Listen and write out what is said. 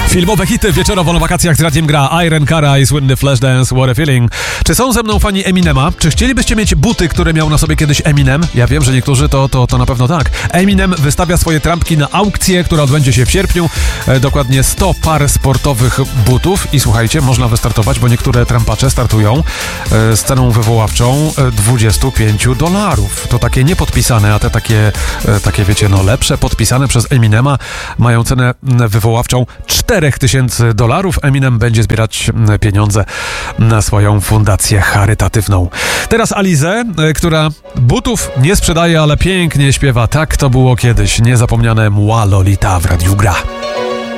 Filmowe hity wieczorowo na wakacjach z Radiem Gra. Iron Cara i słynny Flashdance, What a Feeling. Czy są ze mną fani Eminema? Czy chcielibyście mieć buty, które miał na sobie kiedyś Eminem? Ja wiem, że niektórzy to na pewno tak. Eminem wystawia swoje trampki na aukcję, która odbędzie się w sierpniu. Dokładnie 100 par sportowych butów. I słuchajcie, można wystartować, bo niektóre trampacze startują z ceną wywoławczą $25. To takie niepodpisane, a te takie wiecie, lepsze, podpisane przez Eminema mają cenę wywoławczą $4000. Eminem będzie zbierać pieniądze na swoją fundację charytatywną. Teraz Alizę, która butów nie sprzedaje, ale pięknie śpiewa. Tak to było kiedyś. Niezapomniane Mła Lolita w Radiu Gra.